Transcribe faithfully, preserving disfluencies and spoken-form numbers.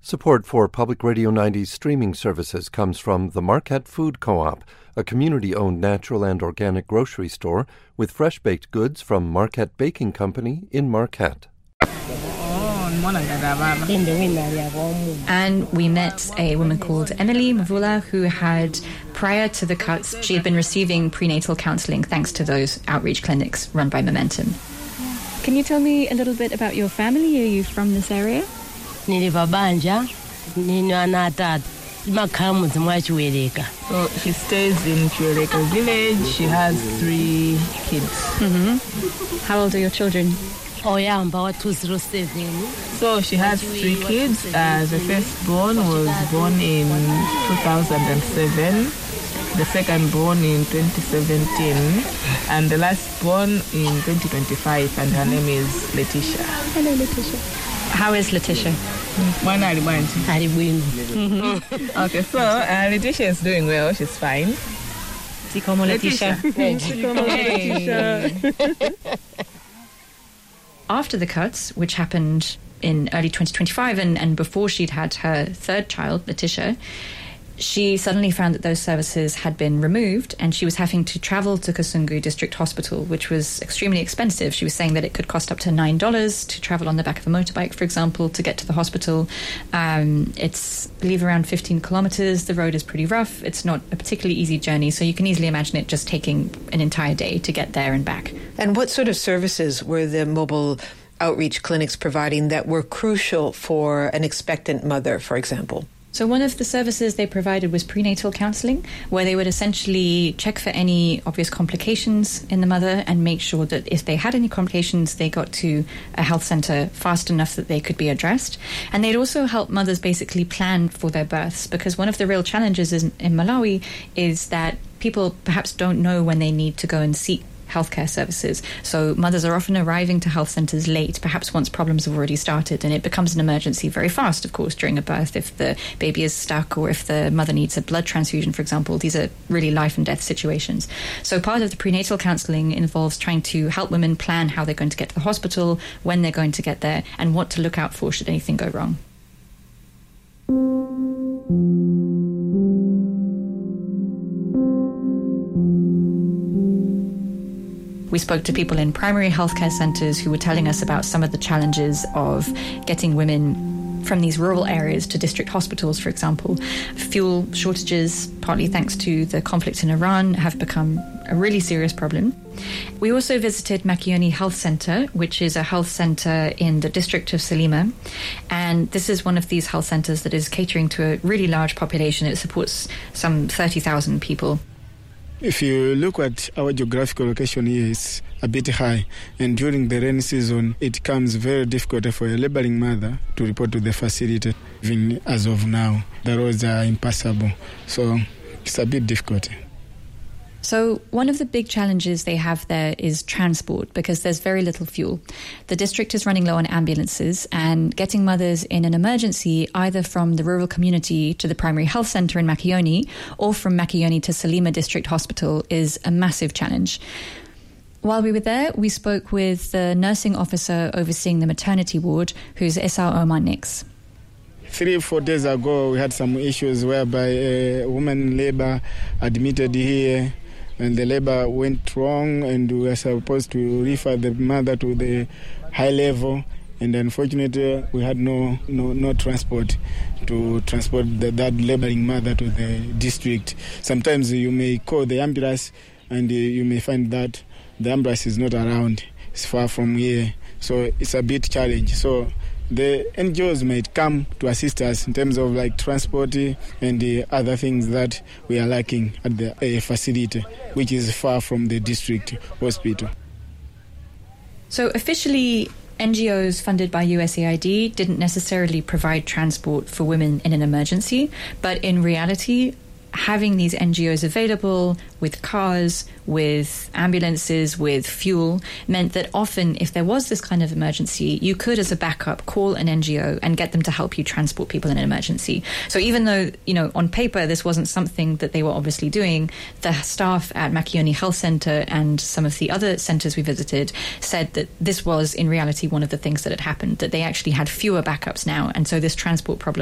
Support for Public Radio ninety's streaming services comes from the Marquette Food Co-op, a community-owned natural and organic grocery store with fresh-baked goods from Marquette Baking Company in Marquette. And we met a woman called Emily Mavula who had, prior to the cuts, she had been receiving prenatal counselling thanks to those outreach clinics run by Momentum. Can you tell me a little bit about your family? Are you from this area? Nilivabanja, Ninanatad, Makamu Mwachweleka. So she stays in Chweleka village. She has three kids. Mm-hmm. How old are your children? Oh, yeah, I'm about two zero seven. So she has three kids. Uh, the firstborn was born in two thousand seven, the second born in twenty seventeen, and the last born in twenty twenty-five, and her name is Letitia. Hello, Letitia. How is Letitia? Mm-hmm. Okay, so uh, Letitia is doing well. She's fine. Si como Letitia. After the cuts, which happened in early twenty twenty-five, and, and before she'd had her third child, Letitia, she suddenly found that those services had been removed and she was having to travel to Kasungu District Hospital, which was extremely expensive. She was saying that it could cost up to nine dollars to travel on the back of a motorbike, for example, to get to the hospital. Um, it's, I believe, around fifteen kilometres. The road is pretty rough. It's not a particularly easy journey, so you can easily imagine it just taking an entire day to get there and back. And what sort of services were the mobile outreach clinics providing that were crucial for an expectant mother, for example? So one of the services they provided was prenatal counselling, where they would essentially check for any obvious complications in the mother and make sure that if they had any complications, they got to a health centre fast enough that they could be addressed. And they'd also help mothers basically plan for their births, because one of the real challenges in, in Malawi is that people perhaps don't know when they need to go and seek healthcare services. So mothers are often arriving to health centres late, perhaps once problems have already started, and it becomes an emergency very fast, of course, during a birth. If the baby is stuck or if the mother needs a blood transfusion, for example, these are really life and death situations. So part of the prenatal counselling involves trying to help women plan how they're going to get to the hospital, when they're going to get there, and what to look out for should anything go wrong. We spoke to people in primary healthcare centres who were telling us about some of the challenges of getting women from these rural areas to district hospitals, for example. Fuel shortages, partly thanks to the conflict in Iran, have become a really serious problem. We also visited Makioni Health Centre, which is a health centre in the district of Salima. And this is one of these health centres that is catering to a really large population. It supports some thirty thousand people. If you look at our geographical location here, it's a bit high. And during the rainy season, it becomes very difficult for a laboring mother to report to the facility. Even as of now, the roads are impassable. So it's a bit difficult. So one of the big challenges they have there is transport, because there's very little fuel. The district is running low on ambulances, and getting mothers in an emergency either from the rural community to the primary health centre in Makioni or from Makioni to Salima District Hospital is a massive challenge. While we were there, we spoke with the nursing officer overseeing the maternity ward, who's Esau Omar Nix. Three, four days ago, we had some issues whereby a woman in labour admitted here, and the labor went wrong, and we were supposed to refer the mother to the high level, and unfortunately we had no no, no transport to transport the, that laboring mother to the district. Sometimes you may call the ambulance and you may find that the ambulance is not around, it's far from here, so it's a bit challenge. So the N G Os might come to assist us in terms of like transport and the other things that we are lacking at the uh, facility, which is far from the district hospital. So officially, N G Os funded by U S A I D didn't necessarily provide transport for women in an emergency, but in reality, having these N G Os available with cars, with ambulances, with fuel, meant that often if there was this kind of emergency, you could, as a backup, call an N G O and get them to help you transport people in an emergency. So even though, you know, on paper this wasn't something that they were obviously doing, the staff at Makioni Health Centre and some of the other centres we visited said that this was in reality one of the things that had happened, that they actually had fewer backups now, and so this transport problem